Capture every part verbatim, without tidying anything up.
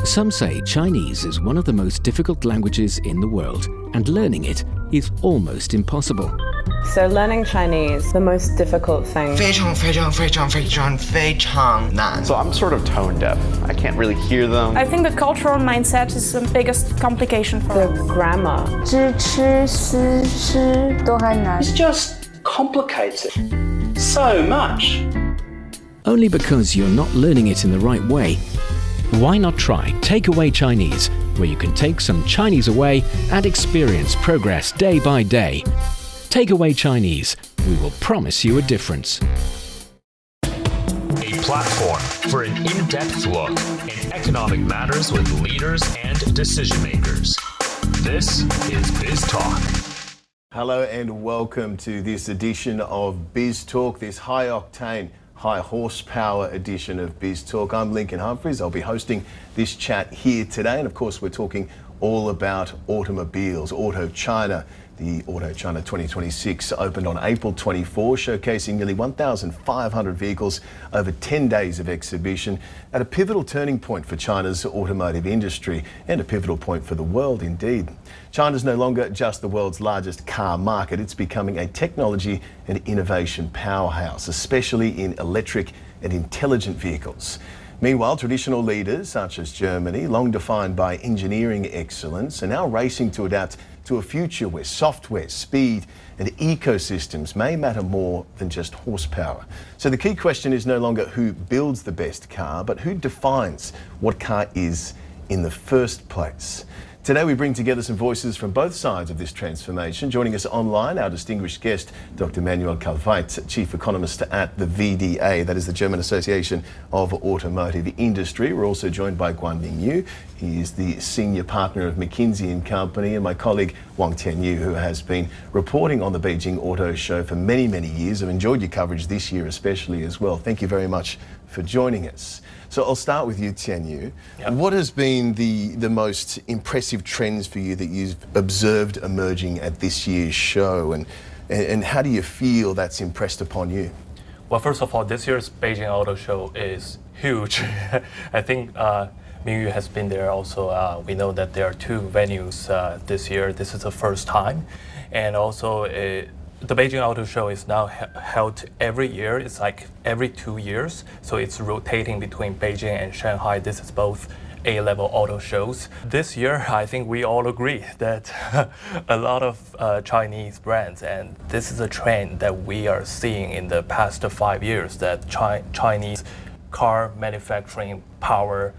Some say Chinese is one of the most difficult languages in the world, and learning it is almost impossible. So learning Chinese, the most difficult thing. 非常非常非常非常非常难. So I'm sort of tone deaf. I can't really hear them. I think the cultural mindset is the biggest complication for the grammar. 知吃思诗都很难. It's just complicated so much. Only because you're not learning it in the right way. Why not try Takeaway Chinese, where you can take some Chinese away and experience progress day by day. Takeaway Chinese, we will promise you a difference. A platform for an in-depth look in economic matters with leaders and decision makers. This is Biz Talk. Hello and welcome to this edition of Biz Talk, this high-octane, high-horsepower edition of Biz Talk. I'm Lincoln Humphreys. I'll be hosting this chat here today, and of course we're talking all about automobiles, Auto China. The Auto China twenty twenty-six opened on April twenty-fourth, showcasing nearly one thousand five hundred vehicles over ten days of exhibition at a pivotal turning point for China's automotive industry and a pivotal point for the world indeed. China's no longer just the world's largest car market, it's becoming a technology and innovation powerhouse, especially in electric and intelligent vehicles. Meanwhile, traditional leaders such as Germany, long defined by engineering excellence, are now racing to adapt to a future where software, speed and ecosystems may matter more than just horsepower. So the key question is no longer who builds the best car, but who defines what car is in the first place. Today we bring together some voices from both sides of this transformation. Joining us online, our distinguished guest, Doctor Manuel Kalveit, Chief Economist at the V D A, that is the German Association of Automotive Industry. We're also joined by Guanming Yu. He is the Senior Partner of McKinsey and Company, and my colleague Wang Tianyu, who has been reporting on the Beijing Auto Show for many, many years. I've enjoyed your coverage this year especially as well. Thank you very much for joining us. So I'll start with you, Tianyu. Yep. What has been the, the most impressive trends for you that you've observed emerging at this year's show, and, and, and how do you feel that's impressed upon you? Well, first of all, this year's Beijing Auto Show is huge. I think uh, Mingyu has been there also. Uh, we know that there are two venues uh, this year. This is the first time. And also, uh, the Beijing Auto Show is now he- held every year. It's like every two years. So it's rotating between Beijing and Shanghai. This is both A-level auto shows. This year, I think we all agree that a lot of uh, Chinese brands, and this is a trend that we are seeing in the past five years, that Chi- Chinese car manufacturing power,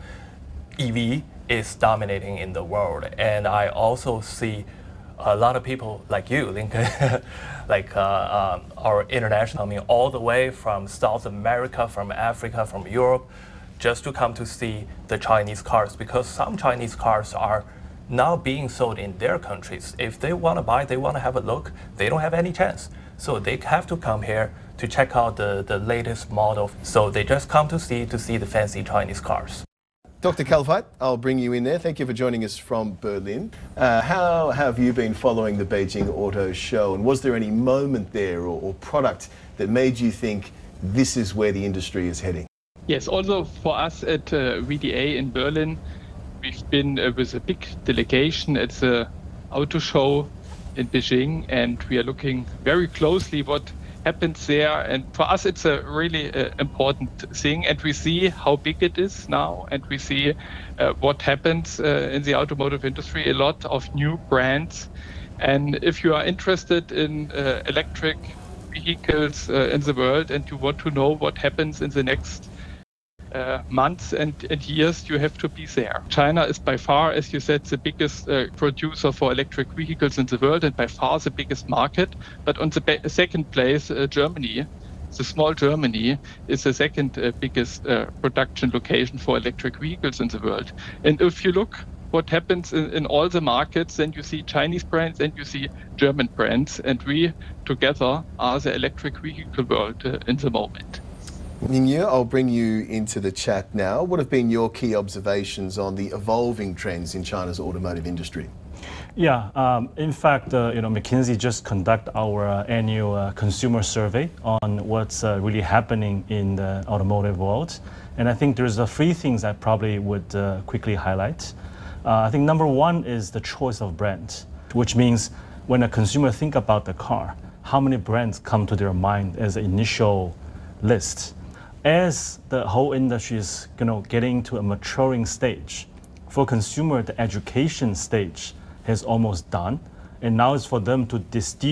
E V, is dominating in the world. And I also see a lot of people like you, Lincoln, like uh, um, our international, I mean, all the way from South America, from Africa, from Europe, just to come to see the Chinese cars, because some Chinese cars are now being sold in their countries. If they want to buy, they want to have a look, they don't have any chance. So they have to come here to check out the, the latest model. So they just come to see to see the fancy Chinese cars. Doctor Kalveit, I'll bring you in there. Thank you for joining us from Berlin. Uh, how have you been following the Beijing Auto Show, and was there any moment there or, or product that made you think this is where the industry is heading? Yes, also for us at uh, V D A in Berlin, we've been uh, with a big delegation at the Auto Show in Beijing, and we are looking very closely what happens there, and for us it's a really uh, important thing, and we see how big it is now, and we see uh, what happens uh, in the automotive industry, a lot of new brands. And if you are interested in uh, electric vehicles uh, in the world, and you want to know what happens in the next Uh, months and, and years, you have to be there. China is by far, as you said, the biggest uh, producer for electric vehicles in the world, and by far the biggest market. But on the be- second place, uh, Germany, the small Germany, is the second uh, biggest uh, production location for electric vehicles in the world. And if you look what happens in, in all the markets, then you see Chinese brands and you see German brands, and we together are the electric vehicle world uh, in the moment. Mingyu, I'll bring you into the chat now. What have been your key observations on the evolving trends in China's automotive industry? Yeah, um, in fact, uh, you know, McKinsey just conduct our uh, annual uh, consumer survey on what's uh, really happening in the automotive world. And I think there's uh, three things I probably would uh, quickly highlight. Uh, I think number one is the choice of brand, which means when a consumer think about the car, how many brands come to their mind as an initial list. As the whole industry is, you know, getting to a maturing stage, for consumer, the education stage has almost done, and now it's for them to distill